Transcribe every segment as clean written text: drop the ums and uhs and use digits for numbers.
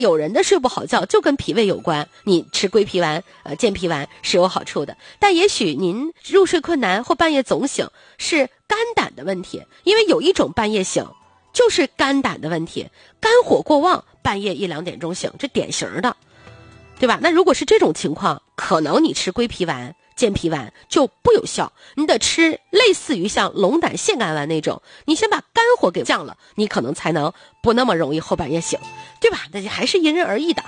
有人的睡不好觉就跟脾胃有关，你吃归脾丸、健脾丸是有好处的。但也许您入睡困难或半夜总醒是肝胆的问题，因为有一种半夜醒就是肝胆的问题，肝火过旺，半夜1、2点钟醒，这典型的，对吧？那如果是这种情况，可能你吃归脾丸、健脾丸就不有效，你得吃类似于像龙胆泻肝丸那种，你先把肝火给降了，你可能才能不那么容易后半夜醒，对吧？那还是因人而异的。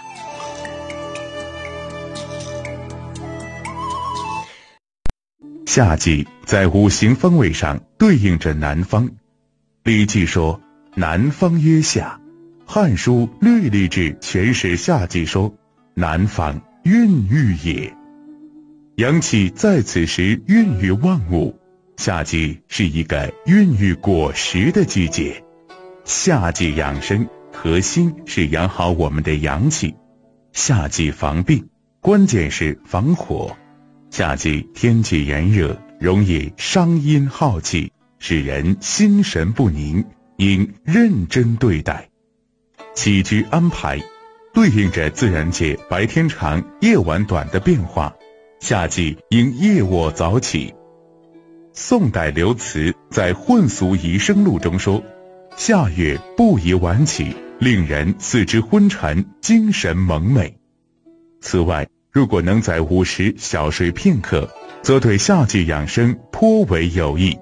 夏季在五行方位上对应着南方，礼记说南方曰夏，汉书略历志全是夏季说南方孕育也。阳气在此时孕育万物，夏季是一个孕育果实的季节。夏季养生核心是养好我们的阳气，夏季防病关键是防火。夏季天气炎热，容易伤阴耗气，使人心神不宁，应认真对待。起居安排对应着自然界白天长夜晚短的变化，夏季应夜卧早起。宋代刘慈在《混俗宜生录》中说，夏月不宜晚起，令人四肢昏沉，精神蒙昧。此外，如果能在午时小睡片刻，则对夏季养生颇为有益。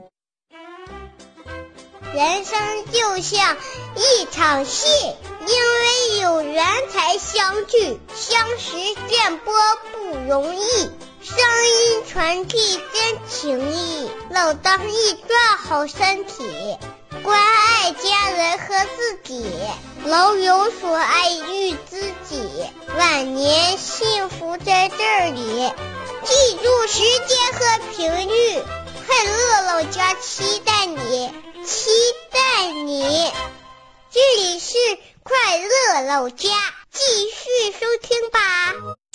人生就像一场戏，因为有缘才相聚，相识电波不容易，声音传递真情谊，老当益壮好身体，关爱家人和自己，老有所爱育知己，晚年幸福在这里。记住时间和频率，快乐老家期待你，期待你。这里是快乐老家，继续收听吧。